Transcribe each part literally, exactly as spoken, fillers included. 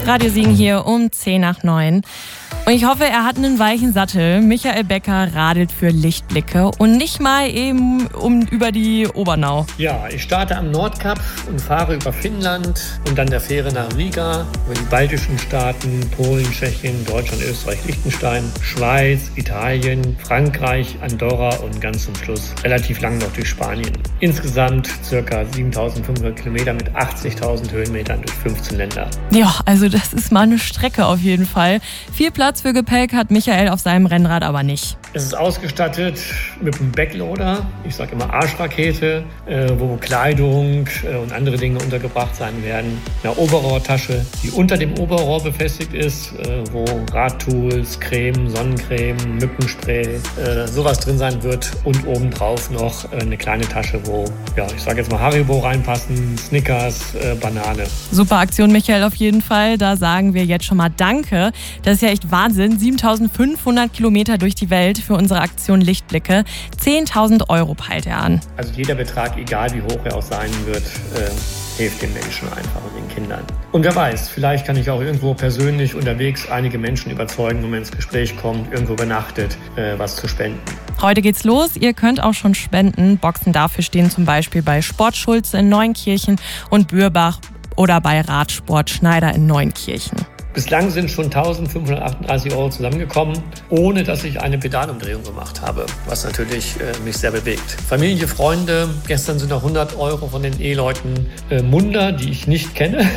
Radio Siegen hier um zehn nach neun. Und ich hoffe, er hat einen weichen Sattel. Michael Becker radelt für Lichtblicke und nicht mal eben um über die Obernau. Ja, ich starte am Nordkap und fahre über Finnland und dann der Fähre nach Riga, über die baltischen Staaten, Polen, Tschechien, Deutschland, Österreich, Liechtenstein, Schweiz, Italien, Frankreich, Andorra und ganz zum Schluss relativ lang noch durch Spanien. Insgesamt ca. siebentausendfünfhundert Kilometer mit achtzigtausend Höhenmetern durch fünfzehn Länder. Ja, also das ist mal eine Strecke auf jeden Fall. Viel Platz für Gepäck hat Michael auf seinem Rennrad aber nicht. Es ist ausgestattet mit einem Backloader, ich sage immer Arschrakete, äh, wo Kleidung äh, und andere Dinge untergebracht sein werden. Eine Oberrohrtasche, die unter dem Oberrohr befestigt ist, äh, wo Radtools, Creme, Sonnencreme, Mückenspray, äh, sowas drin sein wird. Und obendrauf noch äh, eine kleine Tasche, wo, ja, ich sage jetzt mal Haribo reinpassen, Snickers, äh, Banane. Super Aktion, Michael, auf jeden Fall. Da sagen wir jetzt schon mal Danke. Das ist ja echt Wahnsinn. siebentausendfünfhundert Kilometer durch die Welt für unsere Aktion Lichtblicke. zehntausend Euro peilt er an. Also jeder Betrag, egal wie hoch er auch sein wird, äh, hilft den Menschen einfach und den Kindern. Und wer weiß, vielleicht kann ich auch irgendwo persönlich unterwegs einige Menschen überzeugen, wenn man ins Gespräch kommt, irgendwo übernachtet, äh, was zu spenden. Heute geht's los. Ihr könnt auch schon spenden. Boxen dafür stehen zum Beispiel bei Sport Schulze in Neunkirchen und Bürbach oder bei Radsport Schneider in Neunkirchen. Bislang sind schon eintausendfünfhundertachtunddreißig Euro zusammengekommen, ohne dass ich eine Pedalumdrehung gemacht habe, was natürlich äh, mich sehr bewegt. Familie, Freunde, gestern sind noch hundert Euro von den Eheleuten äh, Munder, die ich nicht kenne,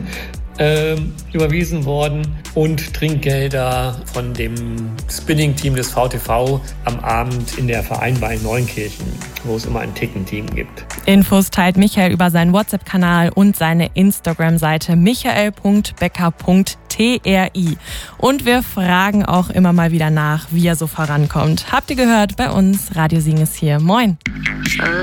äh, überwiesen worden und Trinkgelder von dem Spinning-Team des V T V am Abend in der Vereinbar in Neunkirchen, wo es immer ein Ticken-Team gibt. Infos teilt Michael über seinen WhatsApp-Kanal und seine Instagram-Seite michael punkt becker punkt t r i. Und wir fragen auch immer mal wieder nach, wie er so vorankommt. Habt ihr gehört? Bei uns, Radio Siegen ist hier. Moin!